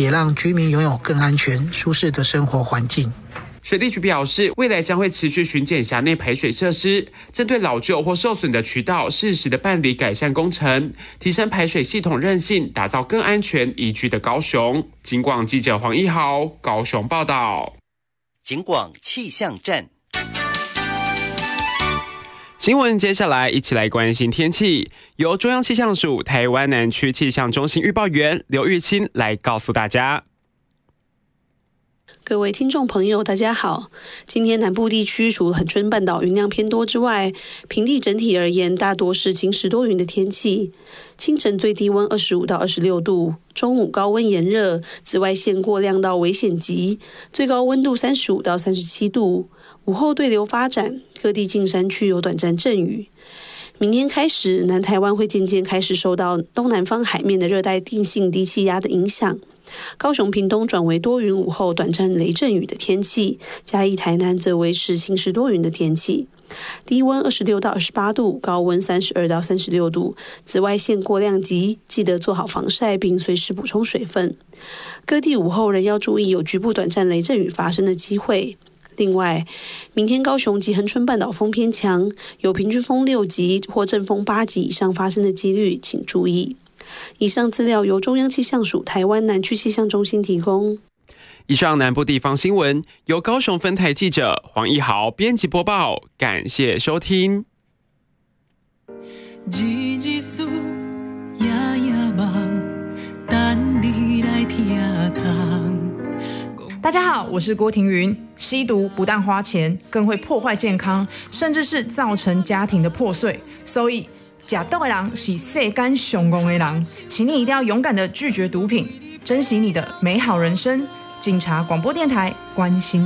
也让居民拥有更安全、舒适的生活环境。 水利局表示，未来将会持续巡检辖内排水设施，针对老旧或受损的渠道，适时的办理改善工程，提升排水系统韧性，打造更安全宜居的高雄。警广记者黄一豪高雄报道。 警广气象站。 新闻接下来一起来关心天气，由中央气象署台湾南区气象中心预报员刘玉清来告诉大家。 各位听众朋友大家好，今天南部地区除了恒春半岛云量偏多之外，平地整体而言大多是晴时多云的天气。清晨最低温25到26度，中午高温炎热，紫外线过量到危险级，最高温度35到37度。午后对流发展，各地近山区有短暂阵雨。明天开始，南台湾会渐渐开始受到东南方海面的热带定性低气压的影响。高雄、屏东转为多云，午后短暂雷阵雨的天气，嘉义、台南则维持晴时多云的天气。低温26到28度，高温32到36度，紫外线过量级，记得做好防晒并随时补充水分。各地午后仍要注意有局部短暂雷阵雨发生的机会。另外，明天高雄及恒春半岛风偏强，有平均风6级或阵风8级以上发生的几率，请注意。以上资料由中央气象署台湾南区气象中心提供。 以上南部地方新闻由高雄分台记者黄一豪编辑播报，感谢收听。 日日思夜夜梦，等你来听汤。 大家好，我是郭庭云。吸毒不但花钱，更会破坏健康，甚至是造成家庭的破碎。所以，吃毒的人是世间上戆的人，请你一定要勇敢的拒绝毒品，珍惜你的美好人生。警察广播电台关心。